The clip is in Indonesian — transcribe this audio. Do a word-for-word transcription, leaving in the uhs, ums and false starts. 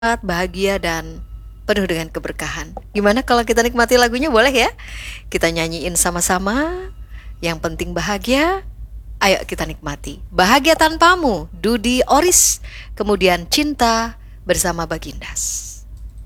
bahagia, dan penuh dengan keberkahan. Gimana kalau kita nikmati lagunya, boleh ya? Kita nyanyiin sama-sama. Yang penting bahagia. Ayo kita nikmati. Bahagia Tanpamu, Dudy Oris. Kemudian Cinta bersama Bagindas.